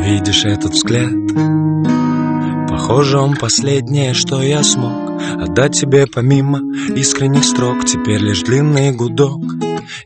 Видишь этот взгляд? Похоже, он последнее, что я смог отдать тебе помимо искренних строк. Теперь лишь длинный гудок